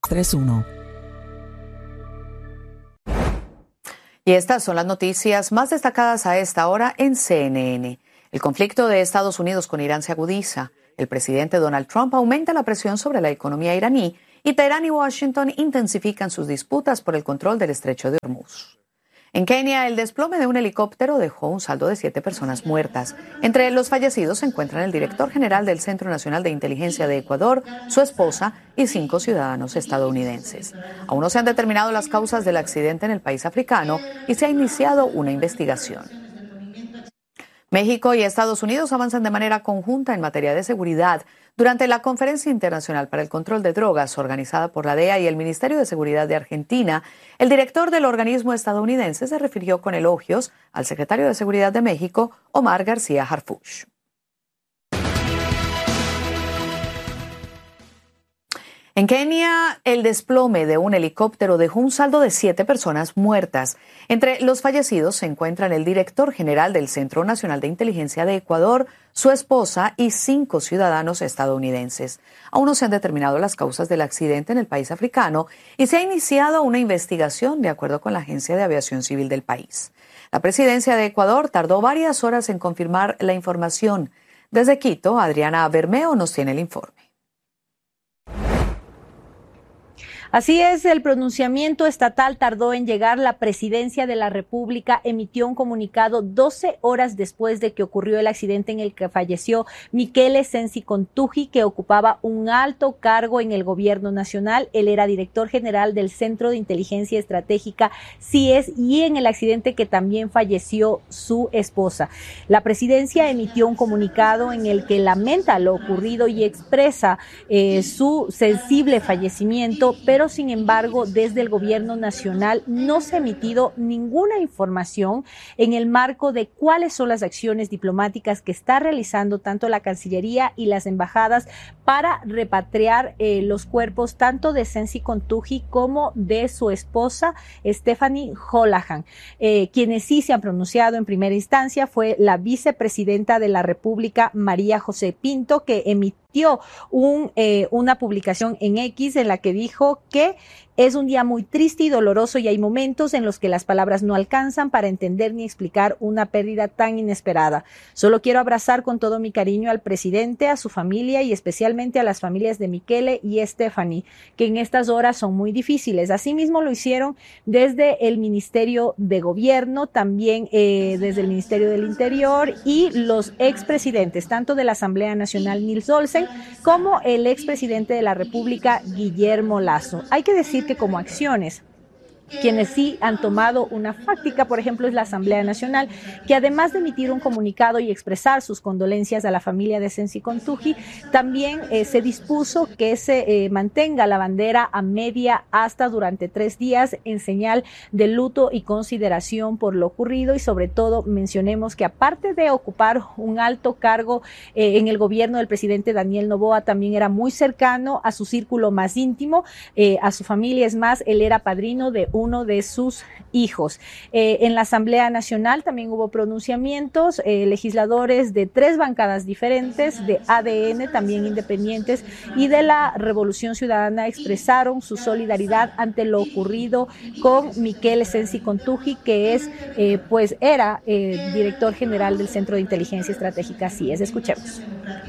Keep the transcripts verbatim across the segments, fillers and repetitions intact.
tres uno. Y estas son las noticias más destacadas a esta hora en C N N. El conflicto de Estados Unidos con Irán se agudiza. El presidente Donald Trump aumenta la presión sobre la economía iraní y Teherán y Washington intensifican sus disputas por el control del estrecho de Hormuz. En Kenia, el desplome de un helicóptero dejó un saldo de siete personas muertas. Entre los fallecidos se encuentran el director general del Centro Nacional de Inteligencia de Ecuador, su esposa y cinco ciudadanos estadounidenses. Aún no se han determinado las causas del accidente en el país africano y se ha iniciado una investigación. México y Estados Unidos avanzan de manera conjunta en materia de seguridad. Durante la Conferencia Internacional para el Control de Drogas, organizada por la D E A y el Ministerio de Seguridad de Argentina, el director del organismo estadounidense se refirió con elogios al secretario de Seguridad de México, Omar García Harfuch. En Kenia, el desplome de un helicóptero dejó un saldo de siete personas muertas. Entre los fallecidos se encuentran el director general del Centro Nacional de Inteligencia de Ecuador, su esposa y cinco ciudadanos estadounidenses. Aún no se han determinado las causas del accidente en el país africano y se ha iniciado una investigación de acuerdo con la Agencia de Aviación Civil del país. La presidencia de Ecuador tardó varias horas en confirmar la información. Desde Quito, Adriana Bermeo nos tiene el informe. Así es, el pronunciamiento estatal tardó en llegar. La Presidencia de la República emitió un comunicado doce horas después de que ocurrió el accidente en el que falleció Miquele Sensi Contuji, que ocupaba un alto cargo en el gobierno nacional. Él era director general del Centro de Inteligencia Estratégica, C I E S, y en el accidente que también falleció su esposa. La Presidencia emitió un comunicado en el que lamenta lo ocurrido y expresa eh, su sensible fallecimiento, pero Pero, sin embargo, desde el gobierno nacional no se ha emitido ninguna información en el marco de cuáles son las acciones diplomáticas que está realizando tanto la Cancillería y las embajadas para repatriar eh, los cuerpos tanto de Sensi Contuji como de su esposa Stephanie Holohan. Eh, quienes sí se han pronunciado en primera instancia fue la vicepresidenta de la República, María José Pinto, que emitió Un, eh, una publicación en X en la que dijo que es un día muy triste y doloroso y hay momentos en los que las palabras no alcanzan para entender ni explicar una pérdida tan inesperada. Solo quiero abrazar con todo mi cariño al presidente, a su familia y especialmente a las familias de Miquele y Stephanie, que en estas horas son muy difíciles. Asimismo lo hicieron desde el Ministerio de Gobierno, también eh, desde el Ministerio del Interior y los expresidentes, tanto de la Asamblea Nacional Nils Olsen como el expresidente de la República, Guillermo Lasso. Hay que decir que como acciones, quienes sí han tomado una fáctica, por ejemplo, es la Asamblea Nacional, que además de emitir un comunicado y expresar sus condolencias a la familia de Sensi Contuji, también eh, se dispuso que se eh, mantenga la bandera a media asta durante tres días en señal de luto y consideración por lo ocurrido, y sobre todo mencionemos que aparte de ocupar un alto cargo eh, en el gobierno del presidente Daniel Noboa, también era muy cercano a su círculo más íntimo, eh, a su familia. Es más, él era padrino de uno de sus hijos. Eh, en la Asamblea Nacional también hubo pronunciamientos, eh, legisladores de tres bancadas diferentes, de A D N, también independientes, y de la Revolución Ciudadana expresaron su solidaridad ante lo ocurrido con Miquele Sensi Contuji, que es, eh, pues era eh, director general del Centro de Inteligencia Estratégica, C I E S. Escuchemos.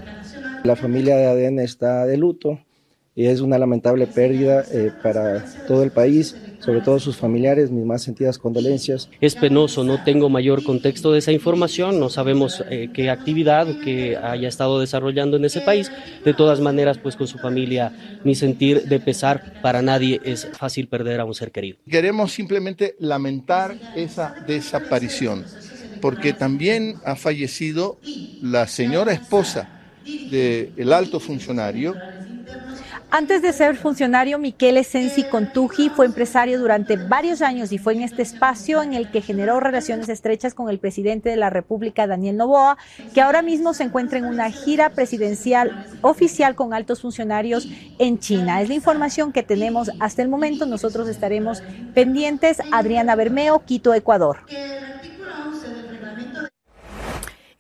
La familia de A D N está de luto y es una lamentable pérdida eh, para todo el país, sobre todo sus familiares. Mis más sentidas condolencias. Es penoso, no tengo mayor contexto de esa información, no sabemos eh, qué actividad que haya estado desarrollando en ese país. De todas maneras, pues con su familia, mi sentir de pesar, para nadie es fácil perder a un ser querido. Queremos simplemente lamentar esa desaparición, porque también ha fallecido la señora esposa del alto funcionario. Antes de ser funcionario, Miquele Sensi Contuji fue empresario durante varios años y fue en este espacio en el que generó relaciones estrechas con el presidente de la República, Daniel Noboa, que ahora mismo se encuentra en una gira presidencial oficial con altos funcionarios en China. Es la información que tenemos hasta el momento. Nosotros estaremos pendientes. Adriana Bermeo, Quito, Ecuador.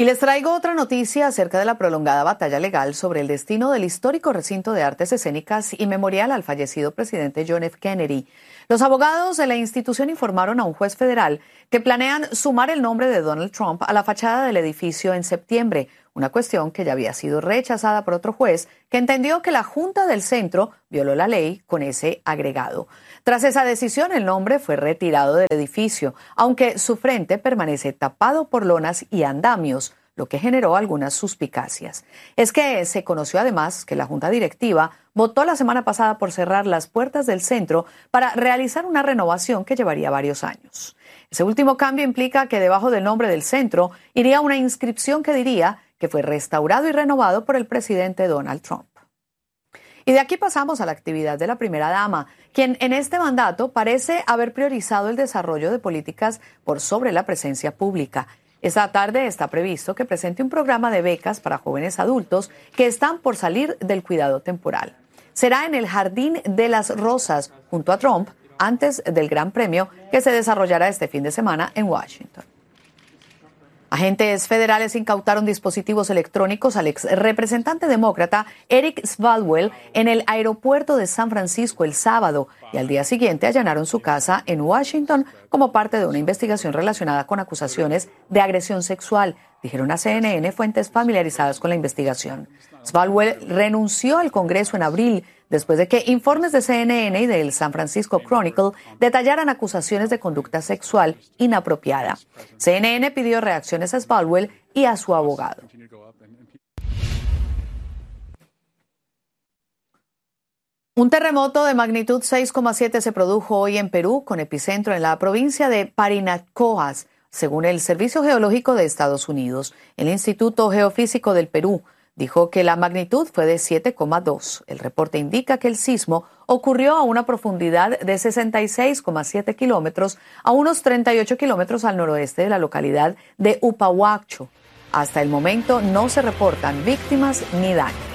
Y les traigo otra noticia acerca de la prolongada batalla legal sobre el destino del histórico recinto de artes escénicas y memorial al fallecido presidente John F. Kennedy. Los abogados de la institución informaron a un juez federal que planean sumar el nombre de Donald Trump a la fachada del edificio en septiembre, una cuestión que ya había sido rechazada por otro juez que entendió que la Junta del Centro violó la ley con ese agregado. Tras esa decisión, el nombre fue retirado del edificio, aunque su frente permanece tapado por lonas y andamios, lo que generó algunas suspicacias. Es que se conoció además que la Junta Directiva votó la semana pasada por cerrar las puertas del centro para realizar una renovación que llevaría varios años. Ese último cambio implica que debajo del nombre del centro iría una inscripción que diría que fue restaurado y renovado por el presidente Donald Trump. Y de aquí pasamos a la actividad de la primera dama, quien en este mandato parece haber priorizado el desarrollo de políticas por sobre la presencia pública. Esta tarde está previsto que presente un programa de becas para jóvenes adultos que están por salir del cuidado temporal. Será en el Jardín de las Rosas, junto a Trump, antes del Gran Premio que se desarrollará este fin de semana en Washington. Agentes federales incautaron dispositivos electrónicos al ex representante demócrata Eric Swalwell en el aeropuerto de San Francisco el sábado y al día siguiente allanaron su casa en Washington como parte de una investigación relacionada con acusaciones de agresión sexual, dijeron a C N N fuentes familiarizadas con la investigación. Swalwell renunció al Congreso en abril después de que informes de C N N y del San Francisco Chronicle detallaran acusaciones de conducta sexual inapropiada. C N N pidió reacciones a Swalwell y a su abogado. Un terremoto de magnitud seis coma siete se produjo hoy en Perú, con epicentro en la provincia de Parinacóas, según el Servicio Geológico de Estados Unidos. El Instituto Geofísico del Perú dijo que la magnitud fue de siete coma dos. El reporte indica que el sismo ocurrió a una profundidad de sesenta y seis coma siete kilómetros, a unos treinta y ocho kilómetros al noroeste de la localidad de Upahuacho. Hasta el momento no se reportan víctimas ni daños.